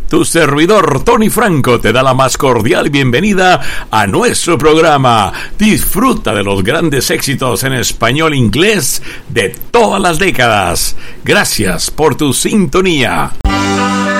Tu servidor Tony Franco te da la más cordial bienvenida a nuestro programa. Disfruta de los grandes éxitos en español e inglés de todas las décadas. Gracias por tu sintonía.